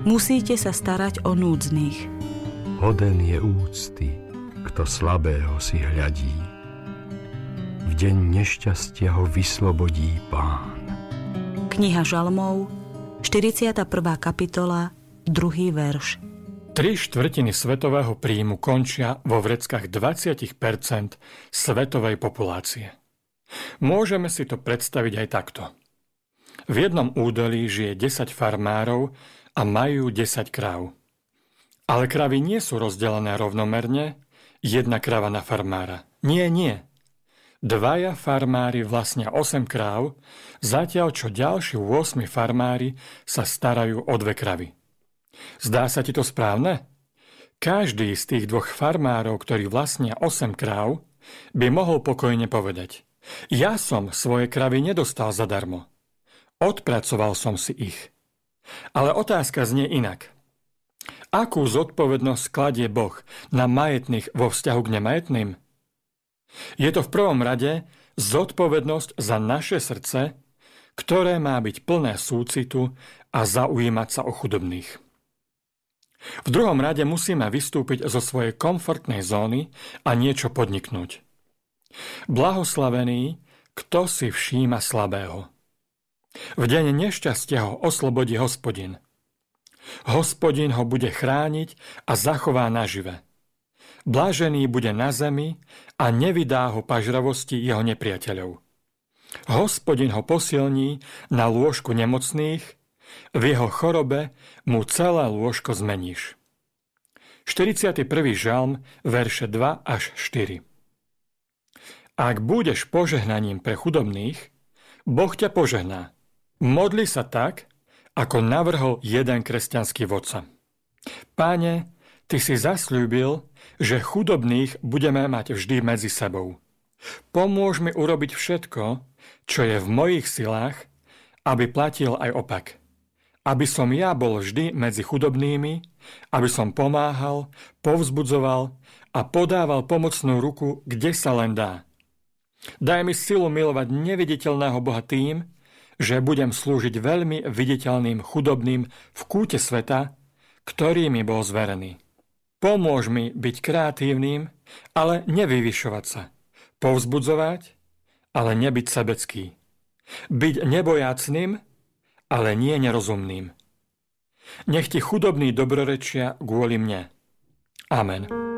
Musíte sa starať o núdznych. Hoden je úcty, kto slabého si hľadí. V deň nešťastia ho vyslobodí Pán. Kniha Žalmov, 41. kapitola, 2. verš. 3/4 svetového príjmu končia vo vreckách 20% svetovej populácie. Môžeme si to predstaviť aj takto. V jednom údolí žije 10 farmárov a majú 10 kráv. Ale kravy nie sú rozdelené rovnomerne, jedna krava na farmára. Nie. 2 farmári vlastnia 8 kráv, zatiaľ čo ďalší 8 farmári sa starajú o 2 kravy. Zdá sa ti to správne? Každý z tých 2 farmárov, ktorí vlastnia 8 kráv, by mohol pokojne povedať: ja som svoje kravy nedostal zadarmo. Odpracoval som si ich. Ale otázka znie inak. Akú zodpovednosť kladie Boh na majetných vo vzťahu k nemajetným? Je to v prvom rade zodpovednosť za naše srdce, ktoré má byť plné súcitu a zaujímať sa o chudobných. V druhom rade musíme vystúpiť zo svojej komfortnej zóny a niečo podniknúť. Blahoslavený, kto si všíma slabého. V deň nešťastia ho oslobodí Hospodin. Hospodin ho bude chrániť a zachová nažive. Blážený bude na zemi a nevydá ho pažravosti jeho nepriateľov. Hospodin ho posilní na lôžku nemocných, v jeho chorobe mu celé lôžko zmeníš. 41. žalm, verše 2 až 4. Ak budeš požehnaním pre chudobných, Boh ťa požehná. Modli sa tak, ako navrhol jeden kresťanský vodca. Páne, ty si zasľúbil, že chudobných budeme mať vždy medzi sebou. Pomôž mi urobiť všetko, čo je v mojich silách, aby platil aj opak. Aby som ja bol vždy medzi chudobnými, aby som pomáhal, povzbudzoval a podával pomocnú ruku, kde sa len dá. Daj mi silu milovať neviditeľného Boha tým, že budem slúžiť veľmi viditeľným chudobným v kúte sveta, ktorý mi bol zverený. Pomôž mi byť kreatívnym, ale nevyvyšovať sa. Povzbudzovať, ale nebyť sebecký. Byť nebojácným, ale nie nerozumným. Nech ti chudobní dobrorečia kvôli mne. Amen.